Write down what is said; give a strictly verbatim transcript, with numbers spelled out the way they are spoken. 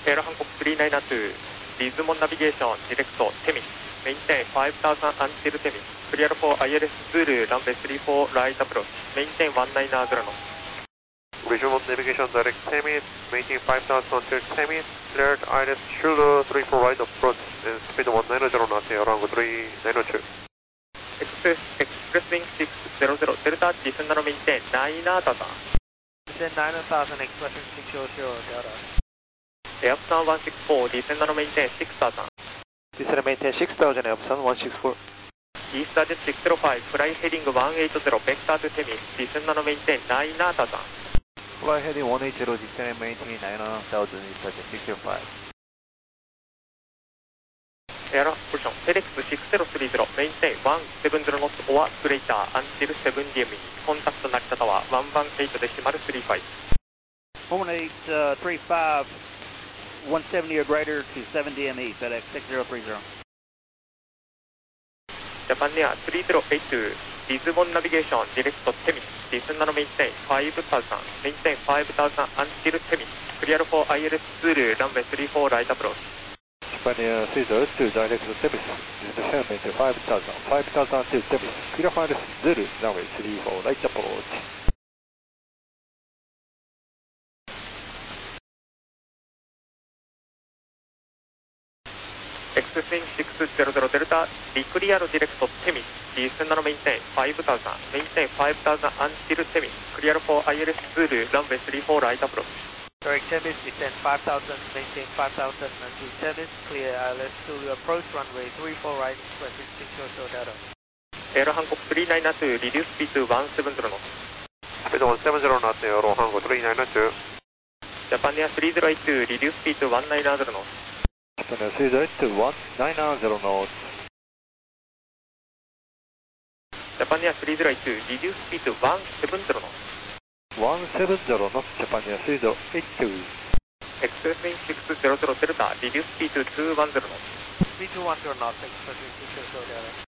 エアロハンコックスリーナインツー、リズモンナビゲーション、ディレクト、テミス、メインテンごせんアンティルテミス、クリアルフォー アイエルエス ツール、ランウェイスリーフォー、ライトアプローチ、メインテンいちきゅうゼロノット。 Visual navigation direct Temis, maintain five thousand until Temis, cleared I L S Zulu three four right approach, and speed one nine zero knots, around three nine two. Express, Express Wing six zero zero, Delta, descend and maintain nine thousand. Descend nine thousand, Express Wing six zero zero, Delta. Airpson one six four, descend and maintain six thousand. Descend and maintain six thousand, Airpson one six four. East Jet six zero five, fly heading one eight zero, vector to Temis, descend and maintain nine thousand. Fly heading one eight zero, descend and maintain nine thousand, East Jet six zero five. Air position, FedEx six zero three zero, maintain one seven zero knots or greater until seven D M E. Contact Narita Tower one one eight decimal three five. one eight three five, one seventy or greater to seven D M E, FedEx six zero three zero. Japan Air three zero eight two, Lisbon Navigation, direct to Temis, descend and maintain five thousand, maintain five thousand until Temis, clear for I L S Zulu, runway three four right approach. Japan Air three zero eight two, direct to Temis, descend and maintain five thousand, five thousand until Temis, clear for I L S Zulu, runway three four right approach. Express Wing six zero zero Delta, declear direct to Temis, descend and maintain five thousand, maintain five thousand until Temis, clear for I L S Zulu, runway three four right approach. Direct Temis, descend five thousand, maintain five thousand until Temis, clear I L S Zulu approach, runway three four right, Express Wing six zero zero Delta. Air Hancock three nine two, reduce speed to one seven zero knots. Speed one seven zero knots, Air Hancock three nine two. Japan Air three zero eight two, reduce speed to one nine zero knots. Japan Air three zero eight two, one nine zero knots. Japan Air three zero eight two, reduce speed to one seven zero knots. one seven zero knots, Japan Air three zero eight two. Express Wing six zero zero Delta, reduce speed to two one zero knots. Speed two one zero knots, Express Wing six zero zero Delta.